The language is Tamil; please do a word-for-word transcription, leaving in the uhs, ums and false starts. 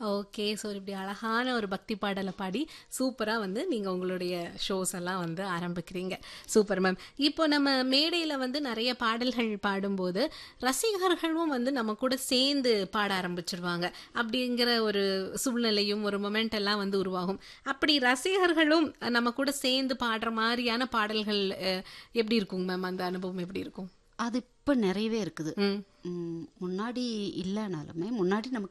ஓகே. ஸோ இப்படி அழகான ஒரு பக்தி பாடலை பாடி சூப்பரா வந்து நீங்க உங்களுடைய ஷோஸ் எல்லாம் வந்து ஆரம்பிக்கிறீங்க. Super ma'am. இப்போ நம்ம மேடையில வந்து நிறைய பாடல்கள் பாடும்போது ரசிகர்களும் வந்து நம்ம கூட சேர்ந்து பாட ஆரம்பிச்சிருவாங்க. அப்படிங்கிற ஒரு சூழ்நிலையும் ஒரு மொமெண்ட் எல்லாம் வந்து உருவாகும். அப்படி ரசிகர்களும் நம்ம கூட சேர்ந்து பாடுற மாதிரியான பாடல்கள் அஹ், எப்படி இருக்குங்க மேம்? அந்த அனுபவம் எப்படி இருக்கும்? அது இப்ப நிறையவே இருக்குது. ம் ம், முன்னாடி இல்லைனாலுமே முன்னாடி நமக்கு